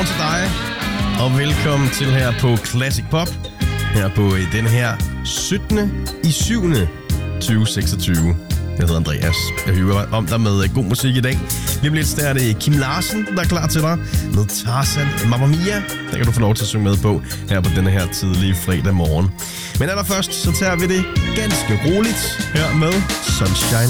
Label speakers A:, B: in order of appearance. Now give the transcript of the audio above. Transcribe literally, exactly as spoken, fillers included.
A: til dig, og velkommen til her på Classic Pop. Her på den her syttende i syvende tyve seksogtyve. Jeg hedder Andreas. Jeg hører om dig med god musik i dag. Lige om lidt er det Kim Larsen, der er klar til dig med Tarzan Mamma Mia. Der kan du få lov til at synge med på her på denne her tidlige fredag morgen. Men allerførst så tager vi det ganske roligt her med Sunshine.